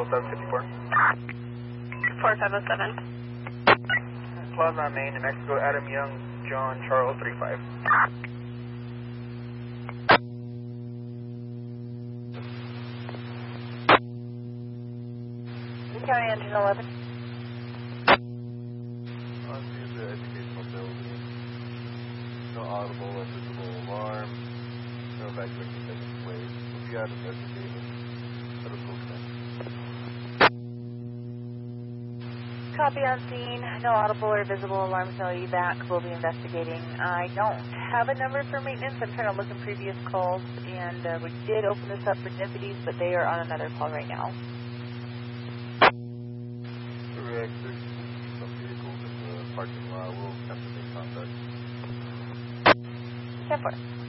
754. 4507. Plaza Main, New Mexico, Adam Young, John Charles 35. County Engine 11. On to the educational building. No audible or visible alarm. No evacuation taking place. We'll be out investigating. Let us go connect. Copy on scene. No audible or visible alarms, no evac. We'll be investigating. I don't have a number for maintenance. I'm trying to look in previous calls, and we did open this up for deputies, but they are on another call right now. Correct. There's some vehicles in the parking lot. We'll have to make contact. 10-4.